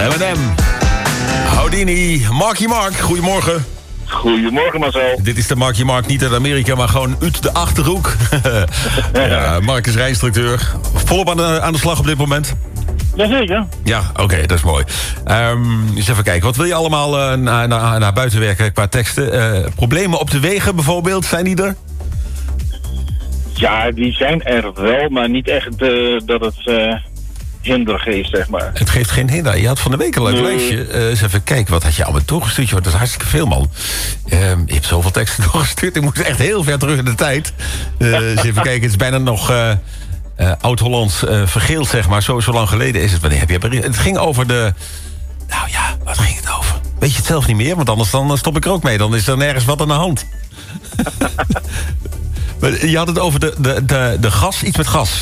M&M. Houdini, Marky Mark, goedemorgen. Goedemorgen Marcel. Dit is de Marky Mark, niet uit Amerika, maar gewoon uit de Achterhoek. Ja, Mark is rijinstructeur. Volop aan de slag op dit moment? Jazeker. Ja, oké, dat is mooi. Eens even kijken, wat wil je allemaal naar buiten werken qua teksten? Problemen op de wegen bijvoorbeeld, zijn die er? Ja, die zijn er wel, maar niet echt dat het hinder geeft, zeg maar. Het geeft geen hinder. Je had van de week een leuk lijstje. Eens even kijken, wat had je allemaal doorgestuurd? Joh, dat is hartstikke veel, man. Je hebt zoveel teksten doorgestuurd. Ik moest echt heel ver terug in de tijd. Eens even kijken, het is bijna nog Oud-Hollands vergeeld, zeg maar. Zo lang geleden is het. Wanneer heb je het ging over de... Nou ja, wat ging het over? Weet je het zelf niet meer? Want anders dan stop ik er ook mee. Dan is er nergens wat aan de hand. Je had het over de gas, iets met gas.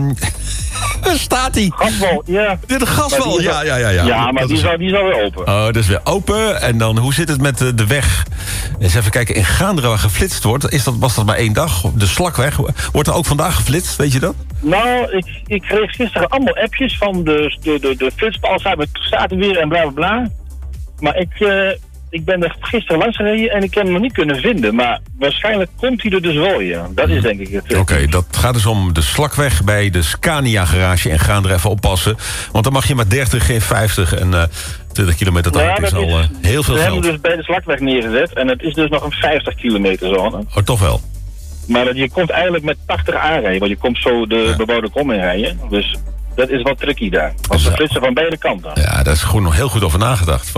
Waar staat die? Gaswal, ja. De gaswal, ja. Ja, maar die is al weer open. Oh, dat is weer open. En dan, hoe zit het met de weg? Eens even kijken, in Gaanderen waar geflitst wordt... was dat maar 1 dag? De Slakweg, wordt er ook vandaag geflitst, weet je dat? Nou, ik kreeg gisteren allemaal appjes van de flitspaal. Staat er weer en bla bla bla. Maar ik ben er gisteren langs gereden en ik heb hem nog niet kunnen vinden. Maar waarschijnlijk komt hij er dus wel, ja. Dat is denk ik het. Oké, dat gaat dus om de Slakweg bij de Scania garage in Gaanderen. Even oppassen. Want dan mag je maar 30, geen 50 en 20 kilometer te hard is al heel veel geld. We hebben dus bij de Slakweg neergezet en het is dus nog een 50 kilometer zone. Oh, toch wel? Maar je komt eigenlijk met 80 aanrijden, want je komt zo de bebouwde kom in rijden. Dus dat is wat tricky daar. Want ze flitsen van beide kanten. Ja, daar is gewoon nog heel goed over nagedacht.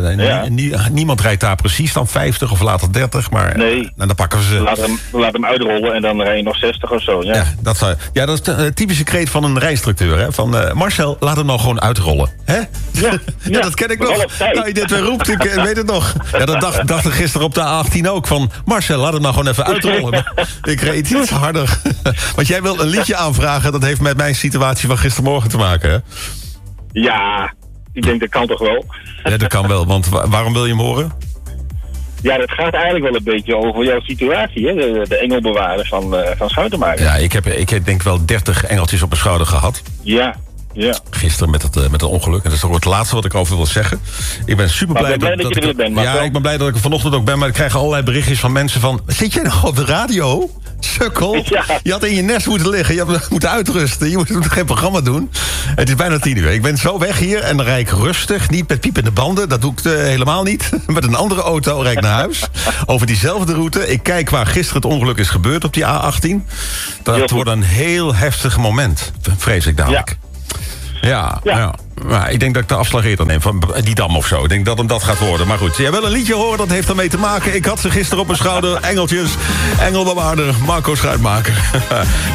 Niemand rijdt daar precies dan 50 of later 30, maar nee. Dan pakken we ze. Laat hem uitrollen en dan rij je nog 60 of zo. Ja, dat is de typische kreet van een rijinstructeur. Hè? Van Marcel, laat hem nou gewoon uitrollen. Hè? Ja, dat ken ik nog. Nou, je dit weer roept, ik weet het nog. Ja, dat dacht ik gisteren op de A18 ook. Van Marcel, laat hem nou gewoon even uitrollen. Maar ik reed iets harder. Want jij wil een liedje aanvragen, dat heeft met mijn situatie van gistermorgen te maken, hè? Ja, ik denk dat kan toch wel. Ja, dat kan wel, want waarom wil je hem horen? Ja, dat gaat eigenlijk wel een beetje over jouw situatie, hè? De engelbewaarder van Schuitenmaker. Ja, ik heb denk wel 30 engeltjes op mijn schouder gehad. Ja. Gisteren met het ongeluk. En dat is toch het laatste wat ik over wil zeggen. Ik ben super blij dat je er weer bent. Ja, ik ben blij dat ik er vanochtend ook ben. Maar ik krijg allerlei berichtjes van mensen van... Zit jij nog op de radio? Sukkel. Ja. Je had in je nest moeten liggen. Je had moeten uitrusten. Je moet geen programma doen. Het is bijna 10:00. Ik ben zo weg hier en dan rijd ik rustig. Niet met piepende banden. Dat doe ik helemaal niet. Met een andere auto rijd ik naar huis. Over diezelfde route. Ik kijk waar gisteren het ongeluk is gebeurd op die A18. Dat wordt een heel heftig moment. Vrees ik dadelijk. Ja. Maar ik denk dat ik de afslag eerder neem van die dam of zo. Ik denk dat hem dat gaat worden. Maar goed, jij wil een liedje horen, dat heeft ermee te maken. Ik had ze gisteren op mijn schouder. Engeltjes, engelbewaarder, Marco Schuitmaker.